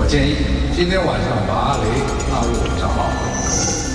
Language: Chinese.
我建议今天晚上把阿雷纳入账号。